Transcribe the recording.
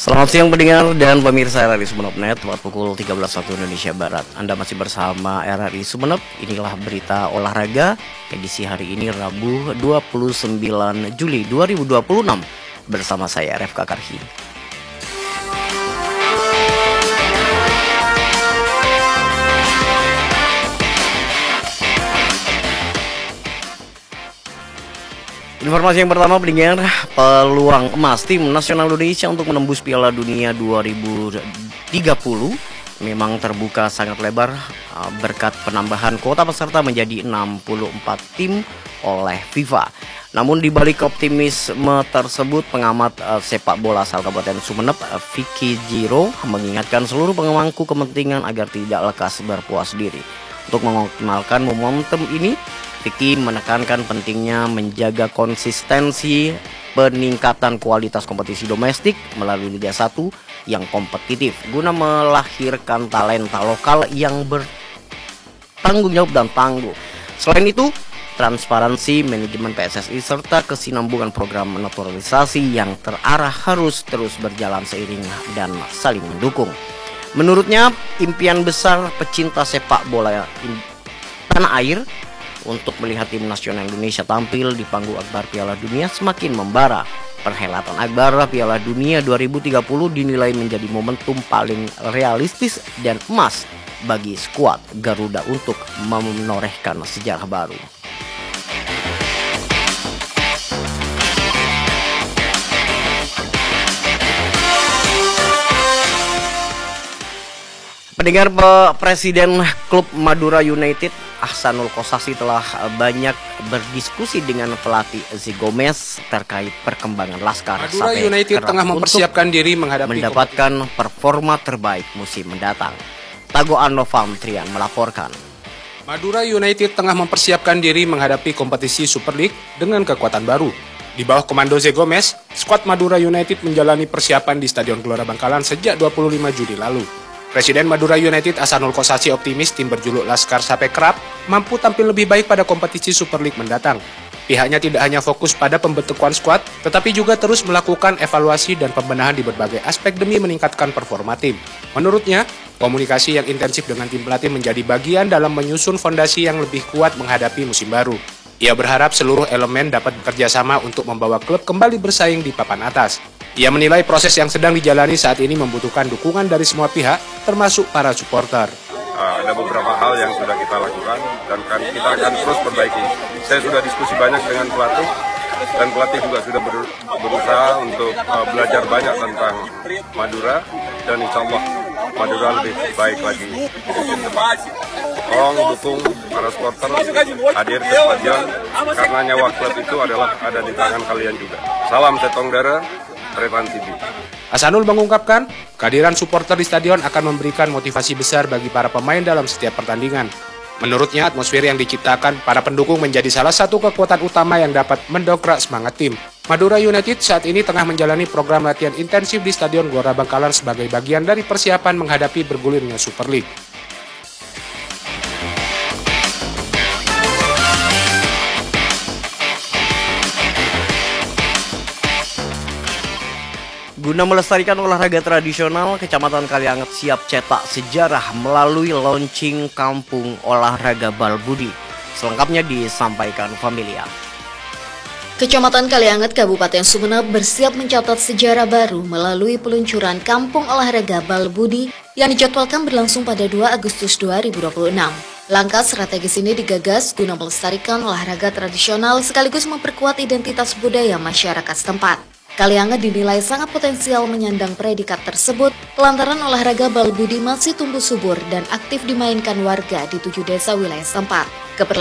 Selamat siang pendengar dan pemirsa RRI Sumeneb.net, tepat pukul 13.01 Indonesia Barat. Anda masih bersama RRI Sumeneb. Inilah berita olahraga edisi hari ini Rabu 29 Juli 2026 bersama saya RFK Karhi. Informasi yang pertama, pendengar, peluang emas tim nasional Indonesia untuk menembus Piala Dunia 2030 memang terbuka sangat lebar berkat penambahan kuota peserta menjadi 64 tim oleh FIFA. Namun di balik optimisme tersebut, pengamat sepak bola asal Kabupaten Sumeneb, Vicky Jiro, mengingatkan seluruh pemangku kepentingan agar tidak lekas berpuas diri. Untuk mengoptimalkan momentum ini, Vicky menekankan pentingnya menjaga konsistensi peningkatan kualitas kompetisi domestik melalui Liga 1 yang kompetitif guna melahirkan talenta lokal yang bertanggung jawab dan tangguh. Selain itu, transparansi manajemen PSSI serta kesinambungan program naturalisasi yang terarah harus terus berjalan seiring dan saling mendukung. Menurutnya, impian besar pecinta sepak bola tanah air untuk melihat tim nasional Indonesia tampil di panggung akbar Piala Dunia semakin membara. Perhelatan akbar Piala Dunia 2030 dinilai menjadi momentum paling realistis dan emas bagi skuad Garuda untuk menorehkan sejarah baru. Pendengar, Presiden klub Madura United Ahsanul Kossasi telah banyak berdiskusi dengan pelatih Jose Gomez terkait perkembangan Laskar Madura United tengah mempersiapkan diri mendapatkan performa terbaik musim mendatang. Tago Anovam Trian melaporkan. Madura United tengah mempersiapkan diri menghadapi kompetisi Super League dengan kekuatan baru. Di bawah komando Jose Gomez, skuad Madura United menjalani persiapan di Stadion Gelora Bangkalan sejak 25 Juli lalu. Presiden Madura United Ahsanul Kossasi optimis tim berjuluk Laskar Sape Kerap mampu tampil lebih baik pada kompetisi Super League mendatang. Pihaknya tidak hanya fokus pada pembentukan skuad, tetapi juga terus melakukan evaluasi dan pembenahan di berbagai aspek demi meningkatkan performa tim. Menurutnya, komunikasi yang intensif dengan tim pelatih menjadi bagian dalam menyusun fondasi yang lebih kuat menghadapi musim baru. Ia berharap seluruh elemen dapat bekerja sama untuk membawa klub kembali bersaing di papan atas. Ia menilai proses yang sedang dijalani saat ini membutuhkan dukungan dari semua pihak, termasuk para supporter. Ada beberapa hal yang sudah kita lakukan dan kita akan terus perbaiki. Saya sudah diskusi banyak dengan pelatih dan pelatih juga sudah berusaha untuk belajar banyak tentang Madura dan insya Allah Madura lebih baik lagi di musim depan. Tolong dukung para supporter hadir ke stadion karena nyawa klub itu ada di tangan kalian juga. Salam Setonggara, Revan TV. Ahsanul mengungkapkan, kehadiran supporter di stadion akan memberikan motivasi besar bagi para pemain dalam setiap pertandingan. Menurutnya, atmosfer yang diciptakan para pendukung menjadi salah satu kekuatan utama yang dapat mendongkrak semangat tim. Madura United saat ini tengah menjalani program latihan intensif di Stadion Gelora Bangkalan sebagai bagian dari persiapan menghadapi bergulirnya Super League. Guna melestarikan olahraga tradisional, Kecamatan Kalianget siap cetak sejarah melalui launching Kampung Olahraga Balbudi. Selengkapnya disampaikan Familia. Kecamatan Kalianget, Kabupaten Sumeneb bersiap mencatat sejarah baru melalui peluncuran Kampung Olahraga Balbudi yang dijadwalkan berlangsung pada 2 Agustus 2026. Langkah strategis ini digagas guna melestarikan olahraga tradisional sekaligus memperkuat identitas budaya masyarakat setempat. Kalianget dinilai sangat potensial menyandang predikat tersebut lantaran olahraga Balbudi masih tumbuh subur dan aktif dimainkan warga di 7 desa wilayah setempat.